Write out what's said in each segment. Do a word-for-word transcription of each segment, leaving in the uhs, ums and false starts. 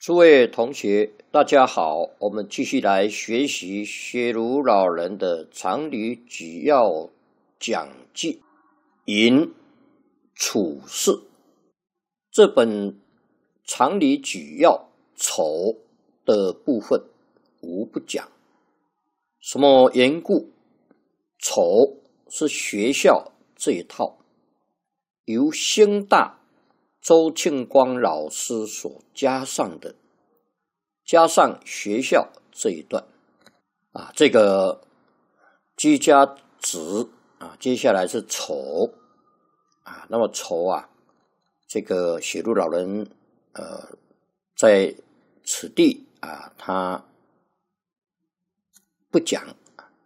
诸位同学，大家好，我们继续来学习学儒老人的常理举要讲记引处事。这本常理举要丑的部分无不讲。什么缘故？丑是学校这一套由兴大周庆光老师所加上的，加上学校这一段啊，这个居家子啊，接下来是丑啊，那么丑啊，这个写入老人呃，在此地啊，他不讲，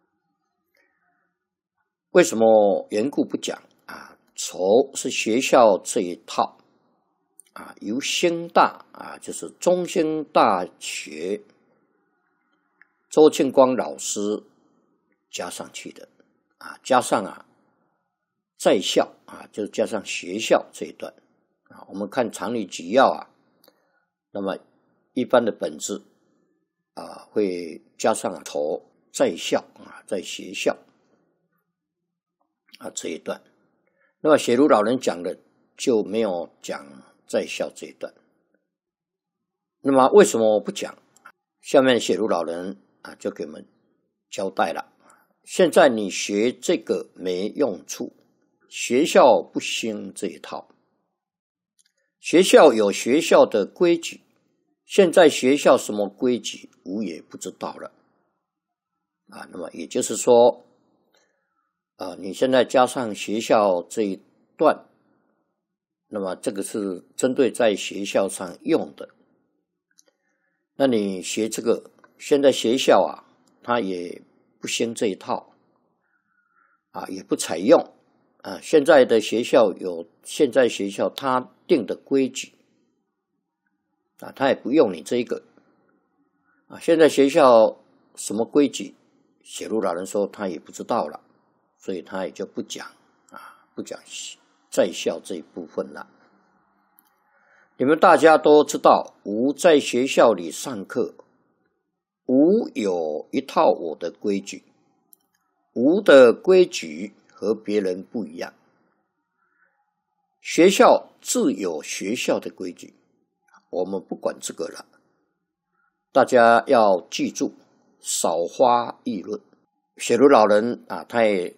为什么缘故不讲啊？丑是学校这一套。啊，由兴大啊，就是中兴大学周庆光老师加上去的啊，加上啊在校啊，就是加上学校这一段啊。我们看常理举要啊，那么一般的本质啊会加上头在校啊，在学校啊这一段。那么写如老人讲的就没有讲在校这一段。那么为什么我不讲？下面写如老人啊就给我们交代了。现在你学这个没用处，学校不兴这一套。学校有学校的规矩，现在学校什么规矩吾也不知道了啊。那么也就是说啊，你现在加上学校这一段，那么这个是针对在学校上用的。那你学这个，现在学校啊，它也不兴这一套啊，也不采用啊。现在的学校有现在学校它定的规矩啊，它也不用你这个啊。现在学校什么规矩，写入老人说他也不知道了，所以他也就不讲啊，不讲在校这一部分了。你们大家都知道，吾在学校里上课，吾有一套我的规矩，吾的规矩和别人不一样。学校自有学校的规矩，我们不管这个了。大家要记住，少花议论。写如老人啊，他也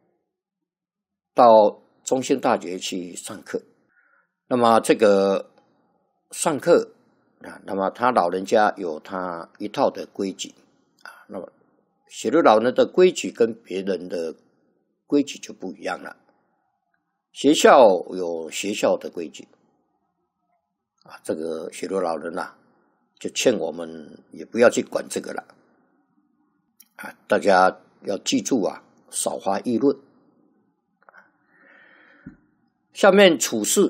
到中兴大学去上课，那么这个上课啊，那么他老人家有他一套的规矩啊，那么写如老人的规矩跟别人的规矩就不一样了。学校有学校的规矩啊，这个写如老人啊，就劝我们也不要去管这个了啊，大家要记住啊，少花议论。下面处事